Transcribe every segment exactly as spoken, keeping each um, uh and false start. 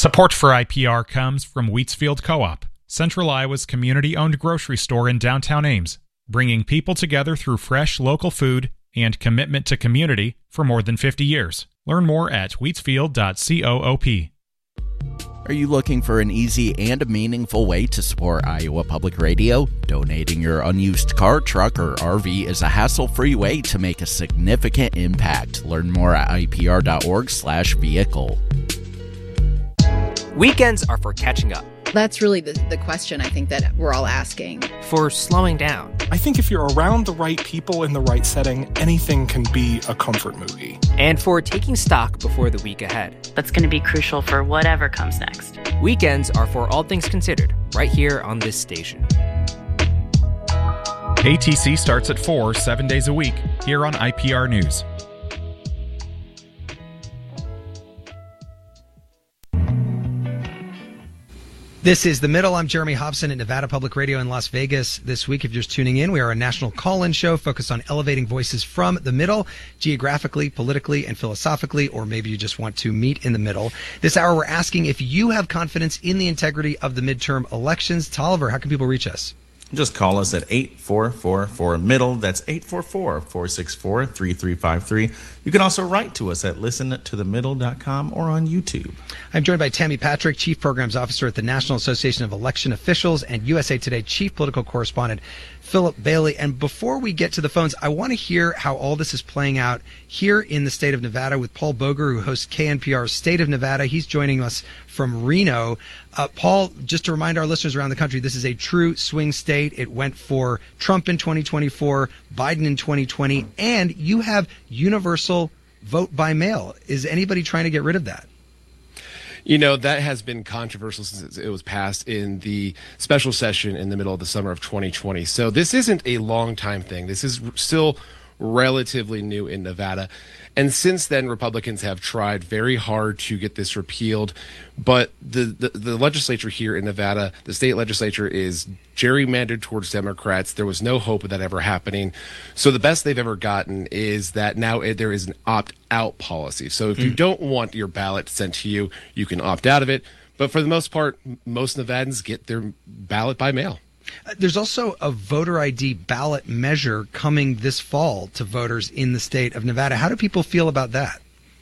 Support for I P R comes from Wheatsfield Co-op, Central Iowa's community-owned grocery store in downtown Ames, bringing people together through fresh local food and commitment to community for more than fifty years. Learn more at wheatsfield dot coop. Are you looking for an easy and meaningful way to support Iowa Public Radio? Donating your unused car, truck, or R V is a hassle-free way to make a significant impact. Learn more at I P R dot org slash vehicle. Weekends are for catching up. That's really the, the question I think that we're all asking. For slowing down. I think if you're around the right people in the right setting, anything can be a comfort movie. And for taking stock before the week ahead. That's going to be crucial for whatever comes next. Weekends are for all things considered, right here on this station. A T C starts at four, seven days a week, here on I P R News. This is The Middle. I'm Jeremy Hobson at Nevada Public Radio in Las Vegas. This week, if you're just tuning in, we are a national call-in show focused on elevating voices from the middle, geographically, politically, and philosophically, or maybe you just want to meet in the middle. This hour, we're asking if you have confidence in the integrity of the midterm elections. Tolliver, how can people reach us? Just call us at eight four four four middle. That's eight four four, four six four, three three five three. You can also write to us at listen to the middle dot com or on YouTube. I'm joined by Tammy Patrick, Chief Programs Officer at the National Association of Election Officials, and U S A Today Chief Political Correspondent Philip Bailey. And before we get to the phones, I want to hear how all this is playing out here in the state of Nevada with Paul Boger, who hosts K N P R's State of Nevada. He's joining us from Reno. Uh, Paul, just to remind our listeners around the country, this is a true swing state. It went for Trump in twenty twenty-four, Biden in twenty twenty, and you have universal vote by mail. Is anybody trying to get rid of that? You know, that has been controversial since it was passed in the special session in the middle of the summer of twenty twenty. So this isn't a long time thing. This is still relatively new in Nevada. And since then, Republicans have tried very hard to get this repealed. But the, the, the legislature here in Nevada, the state legislature, is gerrymandered towards Democrats. There was no hope of that ever happening. So the best they've ever gotten is that now it, there is an opt-out policy. So if mm. you don't want your ballot sent to you, you can opt out of it. But for the most part, most Nevadans get their ballot by mail. Uh, there's also a voter I D ballot measure coming this fall to voters in the state of Nevada. How do people feel about that?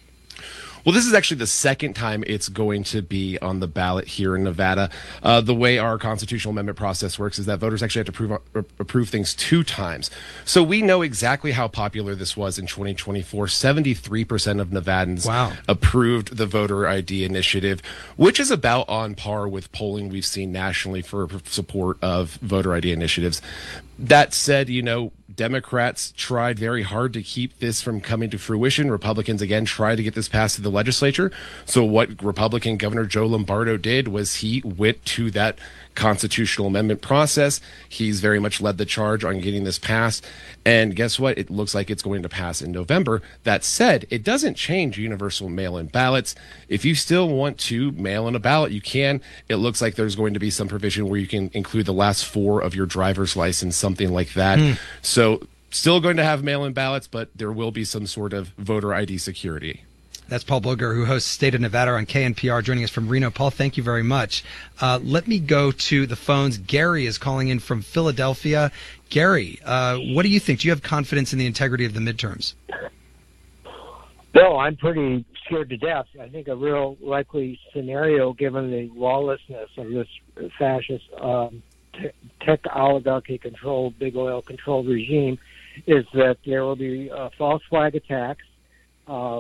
Well, this is actually the second time it's going to be on the ballot here in Nevada. Uh, the way our constitutional amendment process works is that voters actually have to approve, uh, approve things two times. So we know exactly how popular this was in twenty twenty-four. seventy-three percent of Nevadans wow. approved the voter I D initiative, which is about on par with polling we've seen nationally for support of voter I D initiatives. That said, you know, Democrats tried very hard to keep this from coming to fruition. Republicans, again, tried to get this passed to the legislature. So what Republican Governor Joe Lombardo did was he went to that constitutional amendment process. He's very much led the charge on getting this passed. And guess what? It looks like it's going to pass in November. That said, it doesn't change universal mail-in ballots. If you still want to mail in a ballot, you can. It looks like there's going to be some provision where you can include the last four of your driver's license, something like that. Mm. So still going to have mail-in ballots, but there will be some sort of voter I D security. That's Paul Boger, who hosts State of Nevada on K N P R, joining us from Reno. Paul, thank you very much. Uh, let me go to the phones. Gary is calling in from Philadelphia. Gary, uh, what do you think? Do you have confidence in the integrity of the midterms? No, I'm pretty scared to death. I think a real likely scenario, given the lawlessness of this fascist um, t- tech oligarchy-controlled, big oil-controlled regime, is that there will be uh, false flag attacks. Uh,